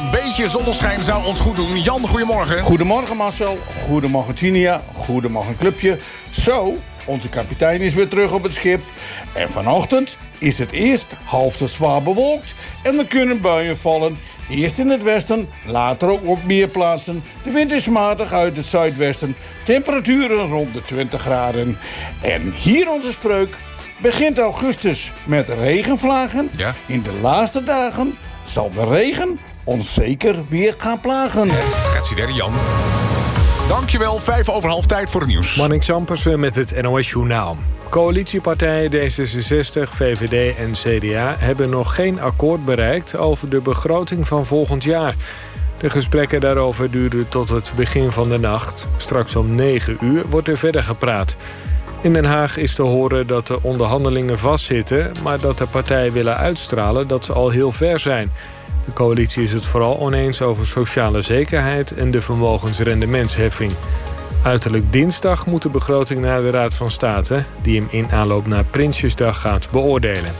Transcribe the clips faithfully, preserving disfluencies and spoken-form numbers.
beetje zonneschijn zou ons goed doen. Jan, goedemorgen. Goedemorgen Marcel, goedemorgen Tinia, goedemorgen clubje. Zo, onze kapitein is weer terug op het schip. En vanochtend is het eerst half te zwaar bewolkt en er kunnen buien vallen. Eerst in het westen, later ook op meer plaatsen. De wind is matig uit het zuidwesten. Temperaturen rond de twintig graden. En hier onze spreuk. Begint augustus met regenvlagen. Ja. In de laatste dagen zal de regen ons zeker weer gaan plagen. Gaat daar, Jan. Dankjewel, vijf over half tijd voor het nieuws. Marnix Ampersen met het N O S-journaal. Coalitiepartijen D zesenzestig, V V D en C D A hebben nog geen akkoord bereikt over de begroting van volgend jaar. De gesprekken daarover duren tot het begin van de nacht. Straks om negen uur wordt er verder gepraat. In Den Haag is te horen dat de onderhandelingen vastzitten, maar dat de partijen willen uitstralen dat ze al heel ver zijn. De coalitie is het vooral oneens over sociale zekerheid en de vermogensrendementsheffing. Uiterlijk dinsdag moet de begroting naar de Raad van State, die hem in aanloop naar Prinsjesdag gaat beoordelen.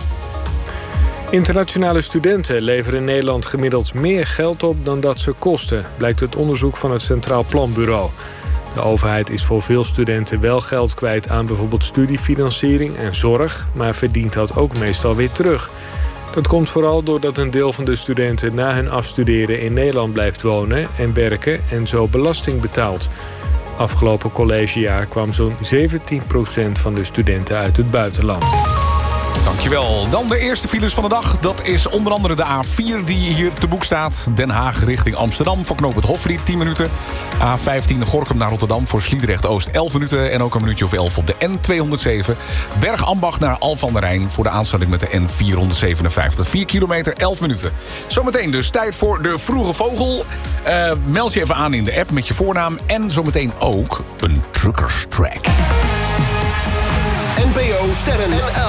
Internationale studenten leveren in Nederland gemiddeld meer geld op dan dat ze kosten, blijkt uit onderzoek van het Centraal Planbureau. De overheid is voor veel studenten wel geld kwijt aan bijvoorbeeld studiefinanciering en zorg, maar verdient dat ook meestal weer terug. Dat komt vooral doordat een deel van de studenten na hun afstuderen in Nederland blijft wonen en werken en zo belasting betaalt. Afgelopen collegejaar kwam zo'n zeventien procent van de studenten uit het buitenland. Dankjewel. Dan de eerste files van de dag. Dat is onder andere de A vier die hier te boek staat. Den Haag richting Amsterdam voor knooppunt Hofvliet tien minuten. A vijftien Gorinchem naar Rotterdam voor Sliedrecht-Oost elf minuten. En ook een minuutje of elf op de N tweehonderdzeven. Bergambacht naar Al van der Rijn voor de aansluiting met de N vierhonderdzevenenvijftig. vier kilometer, elf minuten. Zometeen dus tijd voor de vroege vogel. Uh, meld je even aan in de app met je voornaam. En zometeen ook een truckerstrack. N P O Sterren